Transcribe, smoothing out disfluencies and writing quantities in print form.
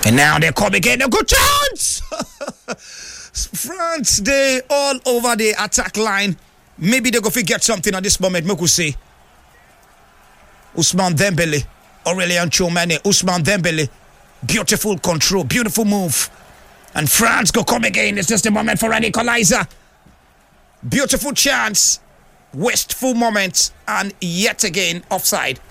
And now they come again. A good chance. France, they all over the attack line. Maybe they go get something at this moment. Make we see. Ousmane Dembele, Aurélien Tchouameni, Ousmane Dembele. Beautiful control, beautiful move. And France go come again. It's just a moment for an equalizer. Beautiful chance. Wasteful moment. And yet again, offside.